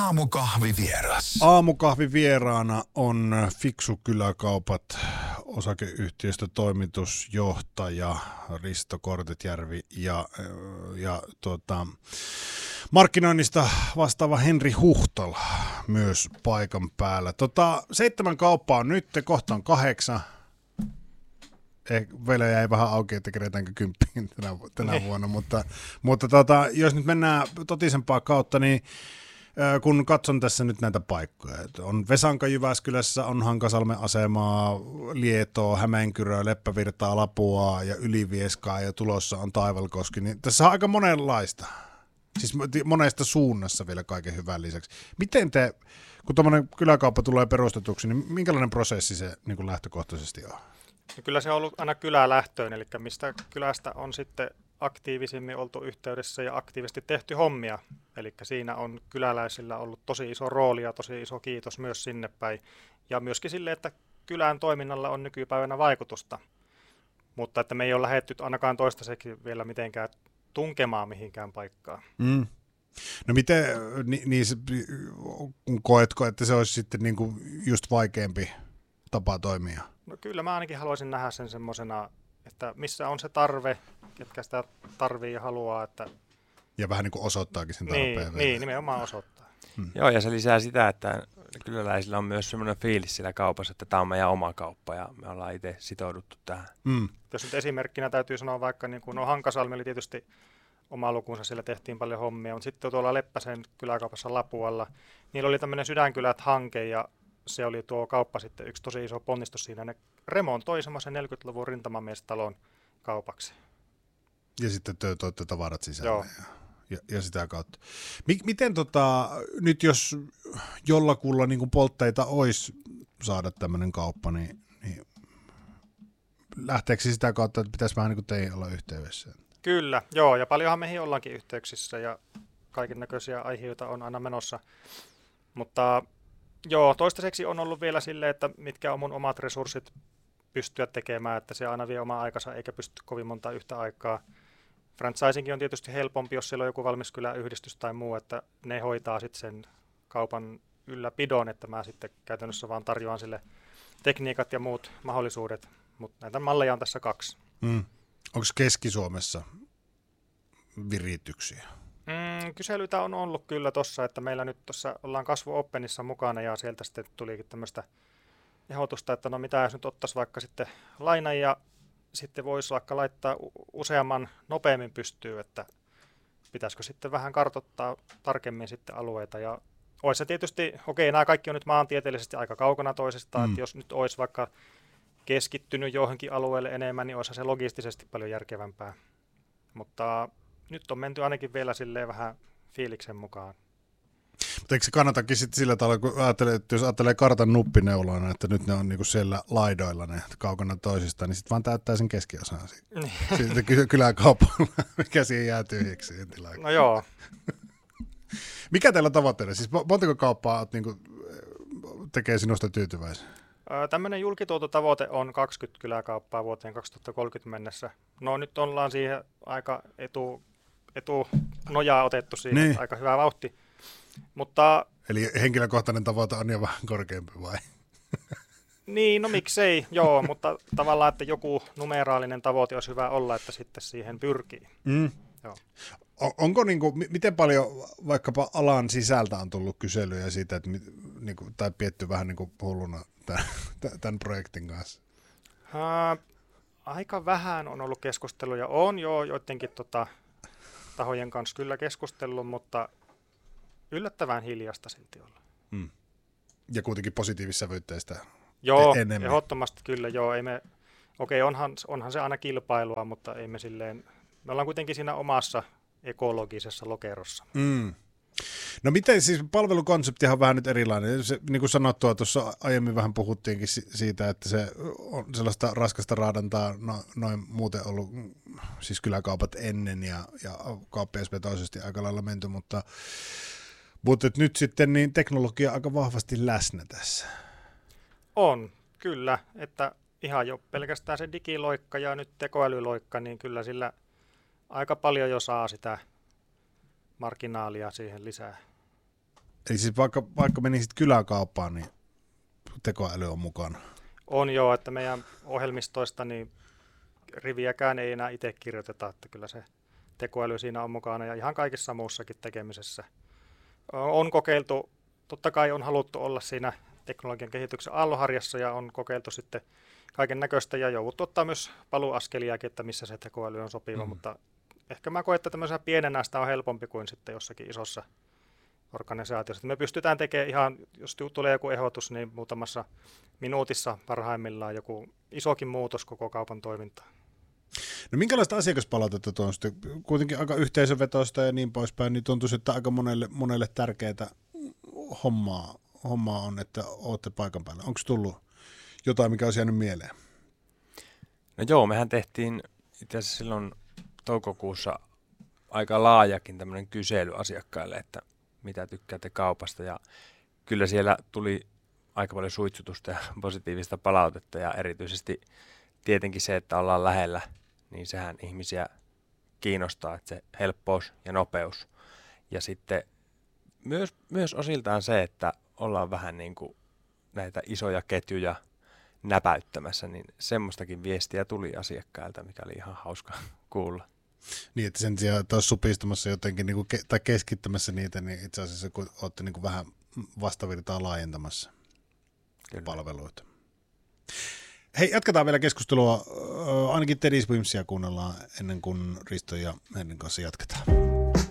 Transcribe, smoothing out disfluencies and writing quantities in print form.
Aamukahvivieras. Aamukahvivieraana on Fiksu Kyläkaupat osakeyhtiöstä toimitusjohtaja Risto Kortetjärvi ja markkinoinnista vastaava Henri Huhtala myös paikan päällä. 7 kauppaa on nyt, kohta on 8. Vielä jäi vähän auki, että kerätäänkö 10 tänä vuonna, mutta jos nyt mennään totisempaa kautta, niin kun katson tässä nyt näitä paikkoja, on Vesanka Jyväskylässä, on Hankasalmen asemaa, Lietoa, Hämeenkyröä, Leppävirtaa, Lapua ja Ylivieskaa ja tulossa on Taivalkoski, niin tässä on aika monenlaista, siis monesta suunnassa vielä kaiken hyvän lisäksi. Miten te, kun tuommoinen kyläkauppa tulee perustetuksi, niin minkälainen prosessi se niin kuin lähtökohtaisesti on? Kyllä se on ollut aina kylälähtöön, eli mistä kylästä on sitten aktiivisimmin oltu yhteydessä ja aktiivisesti tehty hommia. Eli siinä on kyläläisillä ollut tosi iso rooli ja tosi iso kiitos myös sinne päin. Ja myöskin sille, että kylän toiminnalla on nykypäivänä vaikutusta. Mutta että me ei ole lähdetty ainakaan toistaiseksi vielä mitenkään tunkemaan mihinkään paikkaan. Mm. No miten, koetko, että se olisi sitten niin kuin just vaikeampi tapa toimia? No kyllä mä ainakin haluaisin nähdä sen semmoisena, että missä on se tarve, ketkä sitä tarvii ja haluaa. Että ja vähän niin kuin osoittaakin sen tarpeen. Niin, nimenomaan osoittaa. Joo, ja se lisää sitä, että kyläläisillä on myös semmoinen fiilis siellä kaupassa, että tämä on meidän oma kauppa ja me ollaan itse sitouduttu tähän. Jos nyt esimerkkinä täytyy sanoa vaikka, niin kuin Hankasalmi oli tietysti oma lukunsa, siellä tehtiin paljon hommia, mutta sitten tuolla Leppäsen kyläkaupassa Lapualla, niillä oli tämmöinen Sydänkylät-hanke ja se oli tuo kauppa sitten yksi tosi iso ponnistus siinä. Ne remontoi semmoisen 40-luvun rintamamiestalon kaupaksi. Ja sitten te toitte tavarat sisälle ja sitä kautta. Miten nyt jos jollakulla niin kuin poltteita olisi saada tämmöinen kauppa, niin lähteekö sitä kautta, että pitäisi vähän niin kuin teihin olla yhteydessä? Kyllä, joo, ja paljonhan meihin ollaankin yhteyksissä ja kaiken näköisiä aiheita on aina menossa, mutta joo, toistaiseksi on ollut vielä silleen, että mitkä on mun omat resurssit pystyä tekemään, että se aina vie omaa aikansa eikä pysty kovin monta yhtä aikaa. Franchisingin on tietysti helpompi, jos siellä on joku valmis kyläyhdistys tai muu, että ne hoitaa sitten sen kaupan ylläpidon, että mä sitten käytännössä vaan tarjoan sille tekniikat ja muut mahdollisuudet, mutta näitä malleja on tässä 2. Onko Keski-Suomessa virityksiä? Kyselyitä on ollut kyllä tuossa, että meillä nyt tuossa ollaan kasvuoppenissa mukana ja sieltä sitten tulikin tämmöistä ehdotusta, että no mitä jos nyt ottaisi vaikka sitten lainan ja sitten voisi vaikka laittaa useamman nopeammin pystyyn, että pitäisikö sitten vähän kartoittaa tarkemmin sitten alueita. Ja olisi se tietysti, nämä kaikki on nyt maantieteellisesti aika kaukana toisistaan, että jos nyt olisi vaikka keskittynyt johonkin alueelle enemmän, niin olisi se logistisesti paljon järkevämpää. Mutta nyt on menty ainakin vielä silleen vähän fiiliksen mukaan. Mutta eikö se kannatakin sitten sillä tavalla, kun jos ajattelee kartan nuppineulana, että nyt ne on niinku siellä laidoilla ne kaukana toisistaan, niin sitten vaan täyttää sen keskiosan sitten kyläkaupalla, mikä siihen jää tyhjäksi. No joo. Mikä teillä tavoitteena? Siis montako kauppaa niinku tekee sinusta tyytyväisen? Tämmöinen julkituototavoite on 20 kyläkauppaa vuoteen 2030 mennessä. No nyt ollaan siihen aika etunojaa otettu siihen, niin. Aika hyvä vauhti. Mutta, eli henkilökohtainen tavoite on jo vähän korkeampi vai? Niin, no miksei, joo, mutta tavallaan, että joku numeraalinen tavoite olisi hyvä olla, että sitten siihen pyrkii. Joo. Onko miten paljon vaikkapa alan sisältä on tullut kyselyjä siitä, että tai pietty vähän hulluna tämän projektin kanssa? Aika vähän on ollut keskusteluja. On jo joidenkin tahojen kanssa kyllä keskustellut, mutta yllättävän hiljasta silti olla. Ja kuitenkin positiivissävytteistä enemmän. Joo, ehdottomasti kyllä. Joo, ei me, onhan se aina kilpailua, mutta ei me silleen, me ollaan kuitenkin siinä omassa ekologisessa lokerossa. No miten siis palvelukonseptihan on vähän nyt erilainen. Se, niin kuin sanottua, tuossa aiemmin vähän puhuttiinkin siitä, että se on sellaista raskasta raadantaa noin muuten ollut siis kyläkaupat ennen ja kauppiaisvetoisesti aika lailla menty, mutta nyt sitten niin teknologia on aika vahvasti läsnä tässä. On, kyllä, että ihan jo pelkästään se digiloikka ja nyt tekoälyloikka, niin kyllä sillä aika paljon jo saa sitä marginaalia siihen lisää. Eli siis vaikka menisit kyläkauppaan, niin tekoäly on mukana. On joo, että meidän ohjelmistoista niin riviäkään ei enää itse kirjoiteta, että kyllä se tekoäly siinä on mukana ja ihan kaikissa muussakin tekemisessä. On kokeiltu, totta kai on haluttu olla siinä teknologian kehityksen aallonharjassa ja on kokeiltu sitten kaiken näköistä ja jouduttu ottaa myös paluuaskeliakin, että missä se tekoäly on sopiva, mutta ehkä mä koen, että tämmöisenä pienenä sitä on helpompi kuin sitten jossakin isossa organisaatiossa. Me pystytään tekemään ihan, jos tulee joku ehdotus, niin muutamassa minuutissa parhaimmillaan joku isokin muutos koko kaupan toimintaan. No minkälaista asiakaspalautetta tuo on sitten? Kuitenkin aika yhteisövetoista ja niin poispäin, niin tuntuisi, että aika monelle tärkeää hommaa on, että olette paikan päällä. Onko tullut jotain, mikä olisi jäänyt mieleen? No joo, mehän tehtiin itse asiassa silloin toukokuussa aika laajakin tämmöinen kysely asiakkaille, että mitä tykkäätte kaupasta, ja kyllä siellä tuli aika paljon suitsutusta ja positiivista palautetta, ja erityisesti tietenkin se, että ollaan lähellä, niin sehän ihmisiä kiinnostaa, että se helppous ja nopeus. Ja sitten myös osiltaan se, että ollaan vähän niin kuin näitä isoja ketjuja näpäyttämässä, niin semmoistakin viestiä tuli asiakkailta, mikä oli ihan hauska kuulla. Niin, että sen sijaan, että olisi supistamassa jotenkin niin kuin, tai keskittämässä niitä, niin itse asiassa kun olette niin kuin vähän vastavirtaa laajentamassa palveluita. Hei, jatketaan vielä keskustelua. Ainakin Teddy Swimsia kuunnellaan ennen kuin Risto ja Henrin kanssa jatketaan.